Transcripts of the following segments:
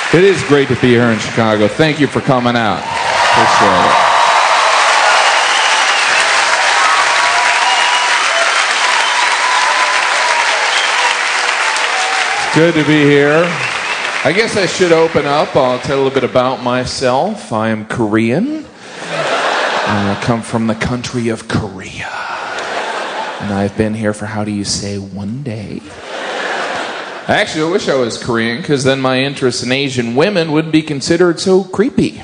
It is great to be here in Chicago. Thank you for coming out. Appreciate it. It's good to be here. I guess I should open up. I'll tell a little bit about myself. I am Korean. I come from the country of Korea. And I've been here for, how do you say, one day? Actually, I wish I was Korean, because then my interest in Asian women wouldn't be considered so creepy.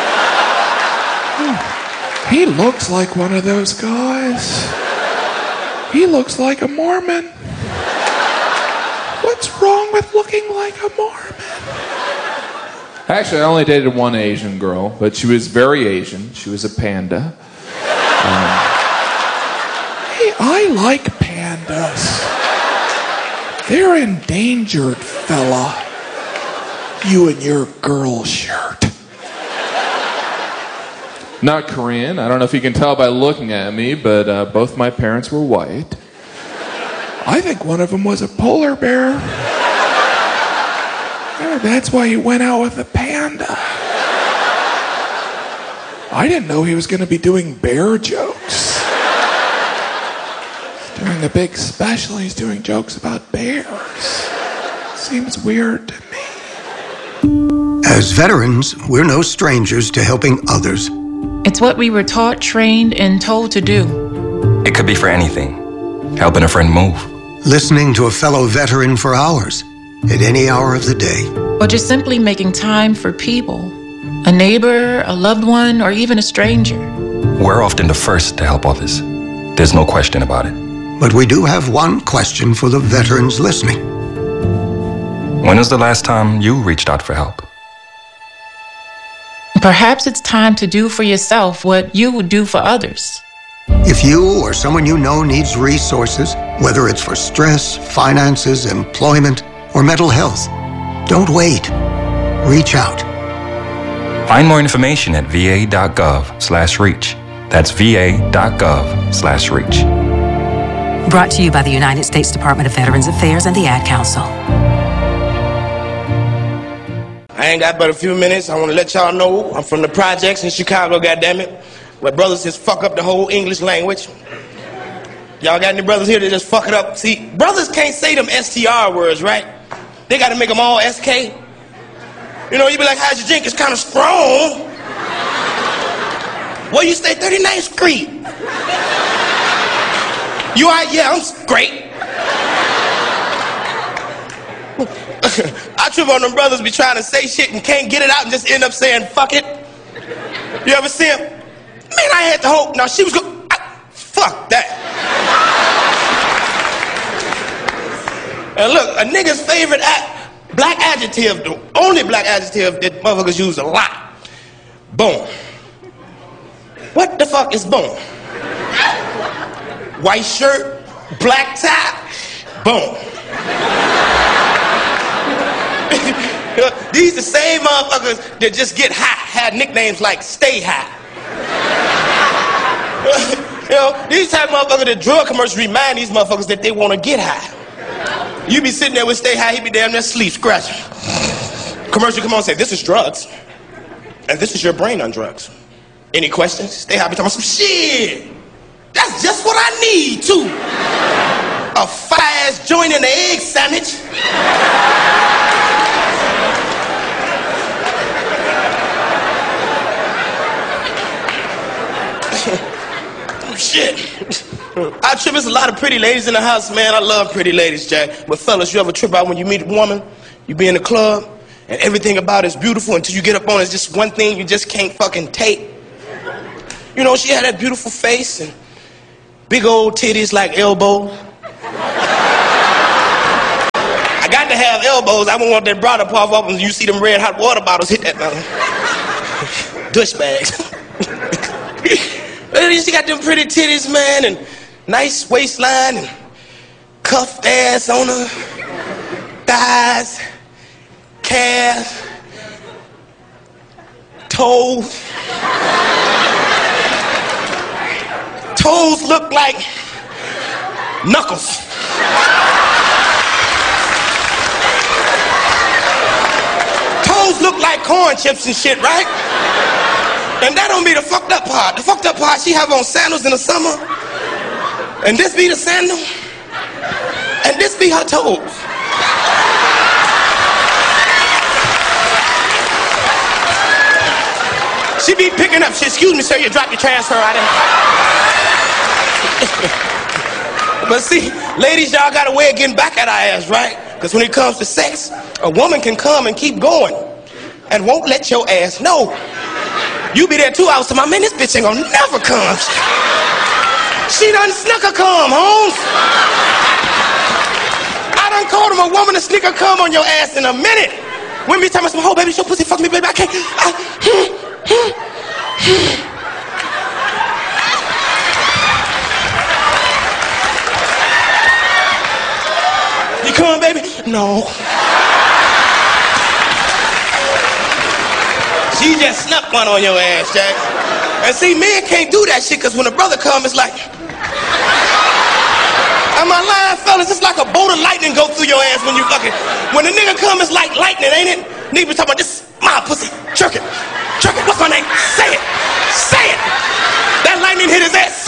He looks like one of those guys. He looks like a Mormon. What's wrong with looking like a Mormon? Actually, I only dated one Asian girl, but she was very Asian. She was a panda. Hey, I like pandas. They're endangered, fella. You and your girl shirt. Not Korean. I don't know if you can tell by looking at me, but both my parents were white. I think one of them was a polar bear. Yeah, that's why he went out with a panda. I didn't know he was going to be doing bear jokes. During the big special, he's doing jokes about bears. Seems weird to me. As veterans, we're no strangers to helping others. It's what we were taught, trained, and told to do. It could be for anything. Helping a friend move. Listening to a fellow veteran for hours, at any hour of the day. Or just simply making time for people. A neighbor, a loved one, or even a stranger. We're often the first to help others. There's no question about it. But we do have one question for the veterans listening. When was the last time you reached out for help? Perhaps it's time to do for yourself what you would do for others. If you or someone you know needs resources, whether it's for stress, finances, employment, or mental health, don't wait. Reach out. Find more information at va.gov/reach. That's va.gov/reach. Brought to you by the United States Department of Veterans Affairs and the Ad Council. I ain't got but a few minutes. I want to let y'all know I'm from the projects in Chicago, goddammit, where brothers just fuck up the whole English language. Y'all got any brothers here that just fuck it up? See, brothers can't say them STR words, right? They got to make them all SK. You know, you be like, how's your drink? It's kind of strong. Where you stay? 39th Street. You all right? Yeah, I'm great. I trip on them brothers be trying to say shit and can't get it out and just end up saying fuck it. You ever see him? Man, I had the hope. Now she was going, fuck that. And look, a nigga's favorite black adjective, the only black adjective that motherfuckers use a lot. Boom. What the fuck is boom? White shirt, black tie, boom. These the same motherfuckers that just get high, had nicknames like Stay High. You know, these type of motherfuckers that drug commercials remind these motherfuckers that they want to get high. You be sitting there with Stay High, he be damn near sleep, scratching. Commercial come on and say, this is drugs. And this is your brain on drugs. Any questions? Stay High be talking about some shit. That's just what I need, too. A fire-ass joint and an egg sandwich. Shit. I trip, there's a lot of pretty ladies in the house, man. I love pretty ladies, Jack. But fellas, you ever trip out when you meet a woman, you be in the club, and everything about it is beautiful until you get up on it, it's just one thing you just can't fucking take. You know, she had that beautiful face and big old titties like elbows. I got to have elbows. I don't want that brought up off when you see them red hot water bottles hit that mother. Douchebags. She got them pretty titties, man, and nice waistline, and cuffed ass on her, thighs, calves, toes. Toes look like knuckles. toes look like corn chips and shit, right? And that don't be the fucked up part. The fucked up part, she have on sandals in the summer, and this be the sandal, and this be her toes. She be picking up shit. Excuse me, sir, you dropped your transfer right in. But see, ladies, y'all got a way of getting back at our ass, right? Because when it comes to sex, a woman can come and keep going and won't let your ass know. You be there 2 hours to my man, this bitch ain't gonna never come. She done snuck a cum, Holmes. I done called him a woman to sneak a cum on your ass in a minute. When me tell my oh baby, your pussy fuck me, baby, I can't. You come, baby? No. She just snuck one on your ass, Jack. And see, men can't do that shit, because when a brother come, it's like, am I lying, fellas? It's like a bolt of lightning go through your ass when you fucking, when a nigga come, it's like lightning, ain't it? Niggas talking about this, my pussy, jerk it, what's my name? Say it, that lightning hit his ass.